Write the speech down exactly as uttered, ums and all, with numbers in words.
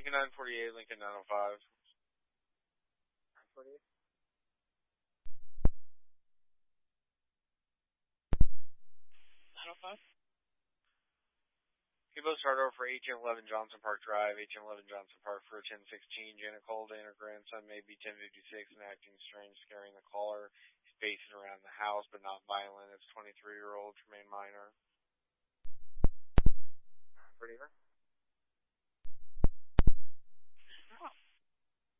Lincoln nine forty-eight, Lincoln nine oh five. nine forty-eight. nine oh five. People start over for eighteen eleven Johnson Park Drive, eighteen eleven Johnson Park for ten sixteen. Janet Colden and her grandson may be ten fifty-six and acting strange, scaring the caller. He's pacing around the house, but not violent. It's twenty-three-year-old Tremaine Minor. Pretty